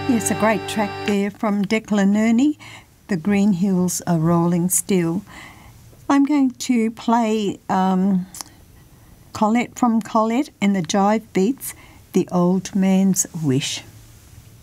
Yes, a great track there from Declan Nerney, The Green Hills Are Rolling Still. I'm going to play Colette from Colette and the Jive Beats, The Old Man's Wish.